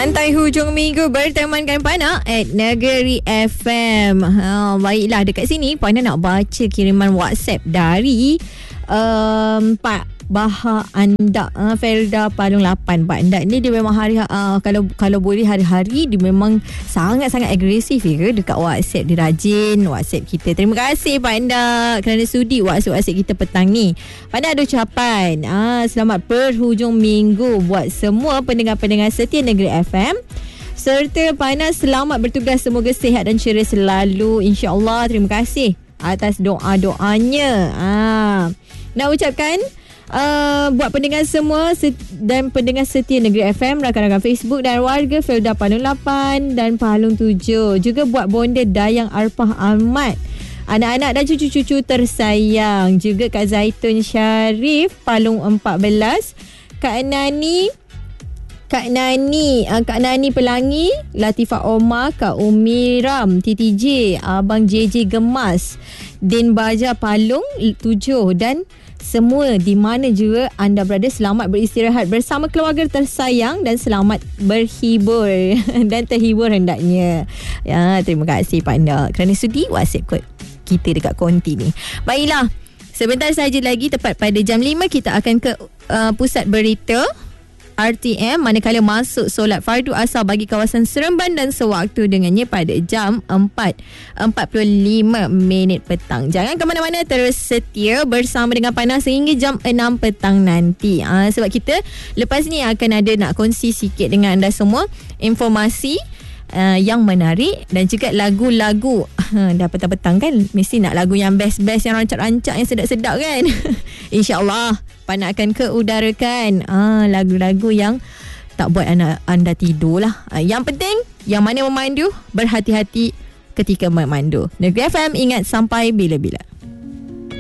Santai hujung minggu bertemankan Pana at Negeri FM. Baiklah, dekat sini Pana nak baca kiriman WhatsApp dari Pak Bahar Andak, Felda Palung 8. Pak Andak ni dia memang kalau boleh hari-hari dia memang sangat-sangat agresif ya, dekat WhatsApp. Dia rajin WhatsApp kita. Terima kasih Pak Andak kerana sudi WhatsApp kita petang ni. Pak Andak ada ucapan selamat berhujung minggu buat semua pendengar-pendengar setia Negeri FM. Serta Pak Andak selamat bertugas, semoga sihat dan ceria selalu, insya-Allah. Terima kasih atas doa-doanya. Nak ucapkan buat pendengar semua dan pendengar setia Negeri FM, rakan-rakan Facebook dan warga Felda Palung 8 dan Palung 7. Juga buat bonda Dayang Arpah Ahmad, anak-anak dan cucu-cucu tersayang. Juga Kak Zaitun Syarif Palung 14, Kak Nani Pelangi, Latifah Omar, Kak Umi Ram TTJ, Abang JJ Gemas, Din Baja Palung 7 dan semua di mana juga anda berada, selamat beristirahat bersama keluarga tersayang dan selamat berhibur dan terhibur hendaknya. Ya, terima kasih Pak Anda kerana sudi WhatsApp kod kita dekat konti ni. Baiklah, sebentar saja lagi tepat pada jam 5 kita akan ke pusat berita RTM, manakala masuk solat fardu asar bagi kawasan Seremban dan sewaktu dengannya pada jam 4.45 petang. Jangan ke mana-mana, terus setia bersama dengan Panas sehingga jam 6 petang nanti. Sebab kita lepas ni akan ada nak kongsi sikit dengan anda semua informasi yang menarik dan juga lagu-lagu. Dah petang-petang kan, mesti nak lagu yang best-best, yang rancak-rancak, yang sedap-sedap kan. InsyaAllah Pana akan keudarakan lagu-lagu yang tak buat anda tidur lah. Yang penting, yang mana memandu, berhati-hati ketika memandu. Negeri FM, ingat sampai bila-bila.